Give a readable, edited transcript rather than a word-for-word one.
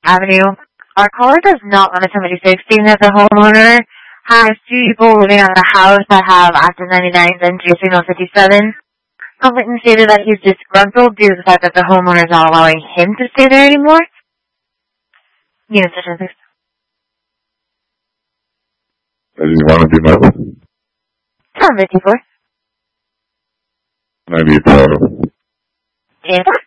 Avenue. Our caller does not want to tell me to stating that the homeowner has two people living on the house that have active 99s and signal 57. Clinton stated that he's disgruntled due to the fact that the homeowner is not allowing him to stay there anymore. Unit session 6. Does he want to be met with? 54. 98 Toronto. And